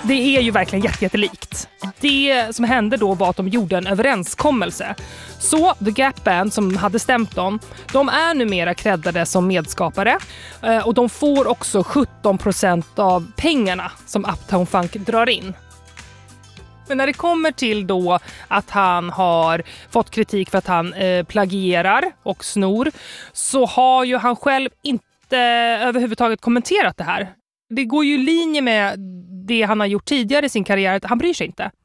Det är ju verkligen jättelikt. Det som hände då var att de gjorde en överenskommelse. Så The Gap Band som hade stämt dem, de är numera creddade som medskapare. Och de får också 17% av pengarna som Uptown Funk drar in. Men när det kommer till då att han har fått kritik för att han plagierar och snor, så har ju han själv inte överhuvudtaget kommenterat det här. Det går ju i linje med det han har gjort tidigare i sin karriär, att han bryr sig inte.